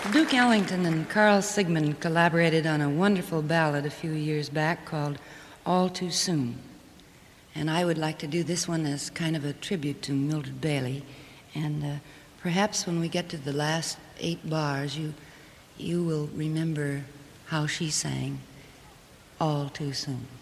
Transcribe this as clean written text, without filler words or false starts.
Duke Ellington and Carl Sigmund collaborated on a wonderful ballad a few years back called All Too Soon. And I would like to do this one as kind of a tribute to Mildred Bailey. And perhaps when we get to the last 8 bars, you will remember how she sang All Too Soon.